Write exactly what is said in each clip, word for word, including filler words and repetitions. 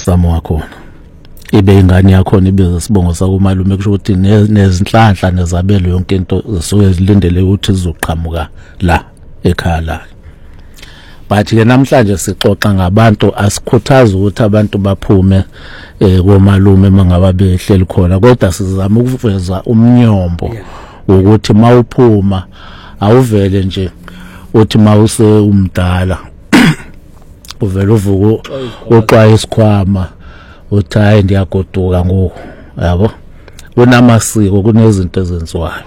umsamo wakho ibe ingane yakho ibe sibongo sakumalume kusho ukuthi nezinhlanhla nezabelo yonke into zisuke zilindele ukuthi zizoqhamuka la ekhaya la. But ke namhlanje sixoxa ngabantu asikhuthaza ukuthi abantu baphume eh komalume mangaba behleli khona kodwa sizama ukuveza umnyombo ukuthi mawuphuma awuvele nje uthi mawuse umdala uvela uvuka uqwa isikhwama uthi hayi ndiyagoduka ngoku yabo kunamasiko kunezinto ezenziwayo.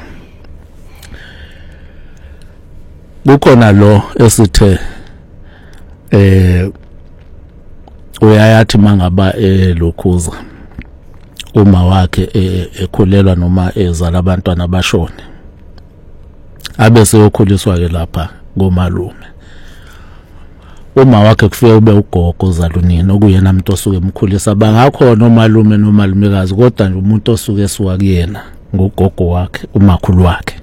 Kukhona lo esithe eh uyayathi mangaba elokhuza uma wakhe ekhulelwa noma ezala abantwana bashone abese ukhuliswa ke lapha ngomalume. Uma wakhe kufike ube ugogo zalunini okuyena umuntu osuke emkhulisa bangakhona omalume nomalumekazi kodwa nje umuntu osuke esuka kuyena ngogogo wakhe umakhulu wakhe.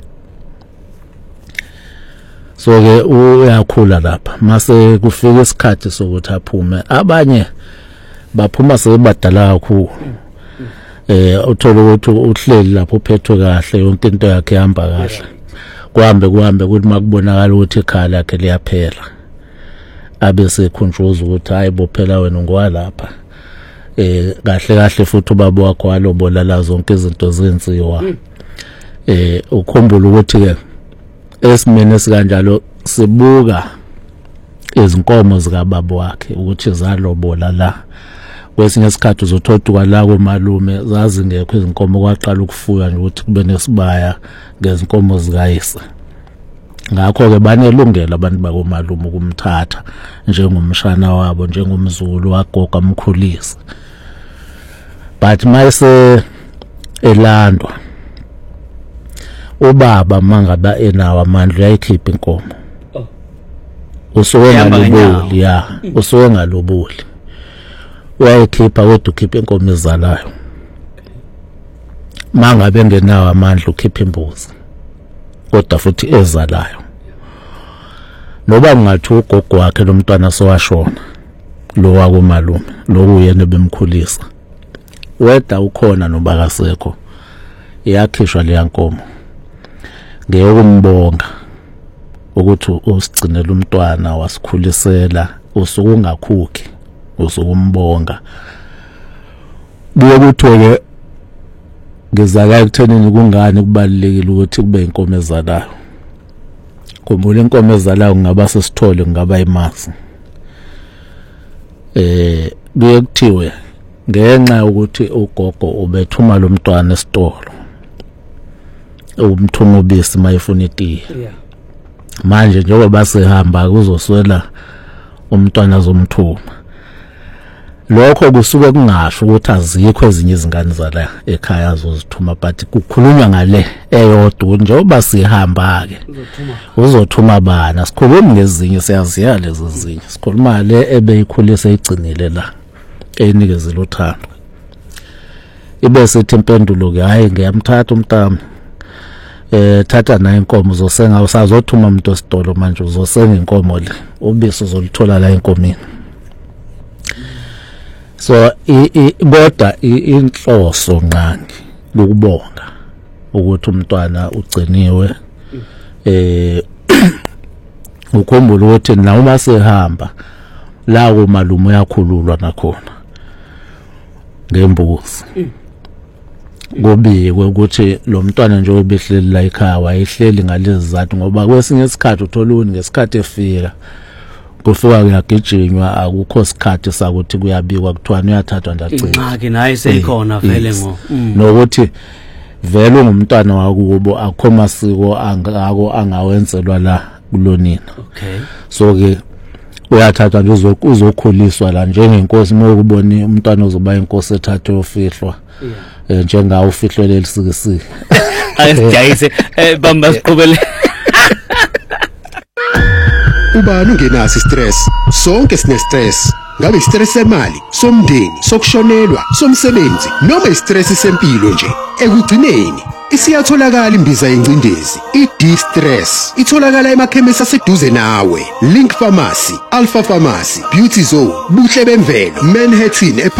So ke uyakhula lapha mase kufika isikhathi sokuthi aphume abanye baphuma sebadala kakhulu eh uthola ukuthi uhleli lapho uphethwe kahle yonke into yakhe ihamba kahle kuhambe kuhambe kuthi makubonakala ukuthi ekhaya lakhe liyaphela abese khunjuza ukuthi hayi bo phela wena ngowalapha eh kahle kahle futhi ubaba wakho walobola la zonke izinto zenziwa eh ukhumbula ukuthi ke esimene sikanjalo sibuka izinkomo zika baba wakhe ukuthi zalobola la kwesinye isikhathi uzothoduka la komalume zazi ngekho izinkomo kwaqala ukufuywa nje ukuthi kube nesibaya ngezinkomo zikayise. Ngakho ke banelungelo abantu bakomalume ukumthatha njengomshana wabo njengomzulu wagoga umkhulisi. But mayise elandwa ubaba mangaba enawo amandla uyayikhipha inkomo usuke ngalobuli ya usuke ngalobuli uyayikhipha kodwa ukhipha inkomo ezalayo mangabe ngenawo amandla ukhipha imbuzi kodwa futhi ezalayo. Noba ngathi ugogo wakhe lomntwana sowashona lo wakomalume lo uyena bemkhulisa weda ukhona noba kasekho iyakhishwa le yankomo ngeyokumbonga ukuthi usigcinele umntwana wasikhulisela usuku ungakhukhi usukumbonga buye kuthiwe ngizaka ekuthenini kungani kubalekile ukuthi kube inkomo ezalayo. Khumbula inkomo ezalayo ngaba sesithole ngaba imasi eh buye kuthiwe ngenxa ukuthi ugogo ubethuma lo mntwana esitolo umthuma ubisi mayifuna itiye manje njengoba basehamba kuzoswela umntwana zomthuma lokho kusuke kungasho ukuthi azikho ezinye izingane zala ekhaya azozithuma but kukhulunywa ngale eyodwa njengoba sihamba ke uzothuma bana sikhuluma ngezinye siyaziya lezi zinye sikhuluma le ebeyikhulisa igcinile la enikezela uthando ibe sethi impendulo ke hayi ngiyamthatha umntana eh thatha na inkomo uzosenga usazothuma umuntu esitolo manje uzosenga inkomo le ubisi uzolithola la enkomini. So ibodwa inhloso nqangi lokubonga ukuthi umntwana ugciniwe eh ukhumbula ukuthi na uma sehamba la komalume uyakhululwa nakhona ngembuzi kubikwe ukuthi lo mntwana nje obehleli la ekhaya wayehleli ngalezi zathi ngoba kwesinye isikhathi uthola uni ngesikhathi efika kufika kuyagijinywa akukho isikhathi sakuthi kuyabikwa kuthiwa uyathathwa ndacela inxaki naye seyikhona vele ngo nokuthi vele ungumntwana wakubo akho masiko angako angawenzelwa la kulonina. Okay. So ke uyathathwa nje uzokhuliswa la njengenkosi mokubona umntwana ozoba inkosi ethathe ofihlwa njengawo ufihlwe lelisikisi ayidayise eh bamba siqhubele ubani ungenaso stress sonke sine stress ngabe stress semali somndeni sokushonelwa somsebenzi noma istress sempilo nje ekugcineni isiyatholakala imbiza yencindezi i-D-Stress itholakala emakhemisi aseduze nawe Link Pharmacy, Alpha Pharmacy, Beauty Zone, Buhle Bemvelo, Manhattan